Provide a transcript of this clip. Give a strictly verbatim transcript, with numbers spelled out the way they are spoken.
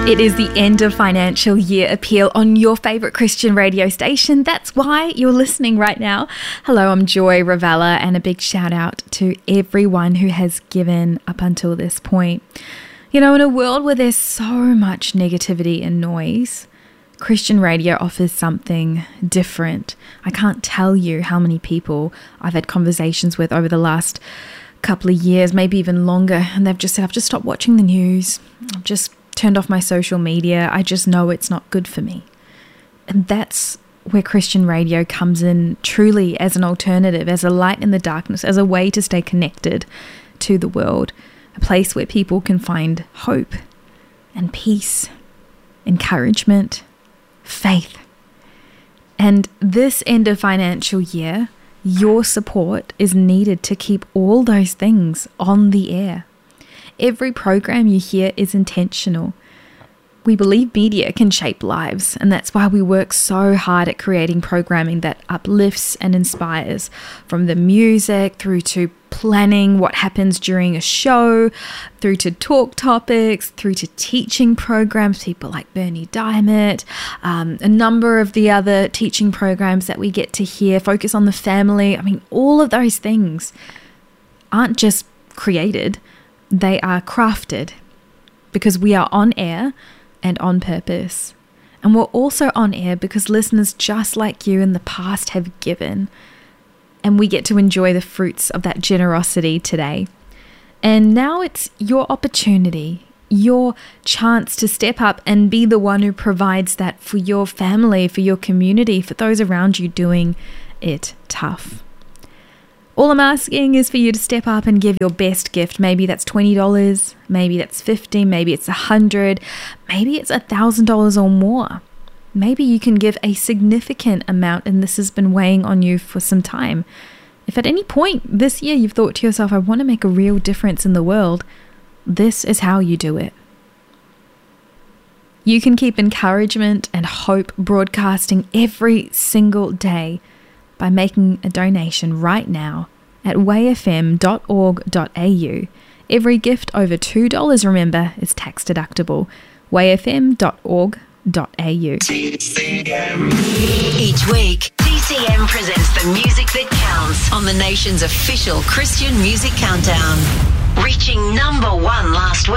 It is the end of financial year appeal on your favourite Christian radio station. That's why you're listening right now. Hello, I'm Joy Ravella, and a big shout out to everyone who has given up until this point. You know, in a world where there's so much negativity and noise, Christian radio offers something different. I can't tell you how many people I've had conversations with over the last couple of years, maybe even longer, and they've just said, I've just stopped watching the news. I've just turned off my social media. I just know it's not good for me. And that's where Christian radio comes in truly as an alternative, as a light in the darkness, as a way to stay connected to the world, a place where people can find hope and peace, encouragement, faith. And this end of financial year, your support is needed to keep all those things on the air. Every program you hear is intentional. We believe media can shape lives, and that's why we work so hard at creating programming that uplifts and inspires, from the music through to planning what happens during a show, through to talk topics, through to teaching programs, people like Bernie Diamond, um, a number of the other teaching programs that we get to hear, focus on the family. I mean, all of those things aren't just created, they are crafted because we are on air and on purpose. And we're also on air because listeners just like you in the past have given. And we get to enjoy the fruits of that generosity today. And now it's your opportunity, your chance to step up and be the one who provides that for your family, for your community, for those around you doing it tough. All I'm asking is for you to step up and give your best gift. Maybe that's twenty dollars, maybe that's fifty dollars, maybe it's one hundred dollars, maybe it's one thousand dollars or more. Maybe you can give a significant amount and this has been weighing on you for some time. If at any point this year you've thought to yourself, I want to make a real difference in the world, this is how you do it. You can keep encouragement and hope broadcasting every single day by making a donation right now at way f m dot org dot a u. Every gift over two dollars, remember, is tax deductible. way f m dot org dot a u. Each week, T C M presents the music that counts on the nation's official Christian Music Countdown. Reaching number one last week.